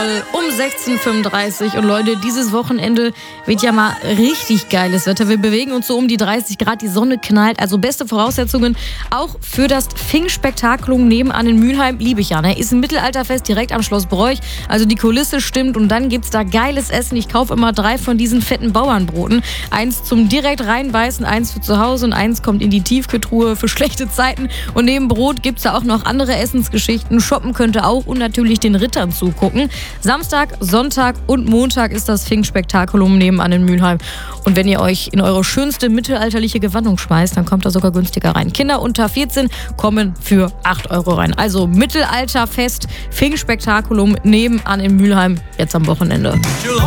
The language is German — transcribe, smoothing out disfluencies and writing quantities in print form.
um 16:35 Uhr. Und Leute, dieses Wochenende wird ja mal richtig geiles Wetter. Wir bewegen uns so um die 30 Grad, die Sonne knallt. Also beste Voraussetzungen auch für das Pfingstspektakulum nebenan in Mülheim. Liebe ich ja, ne? Ist ein Mittelalterfest direkt am Schloss Broich. Also die Kulisse stimmt und dann gibt's da geiles Essen. Ich kaufe immer 3 von diesen fetten Bauernbroten. 1 zum direkt reinbeißen, 1 für zu Hause und 1 kommt in die Tiefkühltruhe für schlechte Zeiten. Und neben Brot gibt's da auch noch andere Essensgeschichten. Shoppen könnt ihr auch und natürlich den Rittern zugucken. Samstag, Sonntag und Montag ist das Pfingstspektakulum nebenan in Mülheim. Und wenn ihr euch in eure schönste mittelalterliche Gewandung schmeißt, dann kommt da sogar günstiger rein. Kinder unter 14 kommen für 8 € rein. Also Mittelalterfest, Pfingstspektakulum nebenan in Mülheim, jetzt am Wochenende.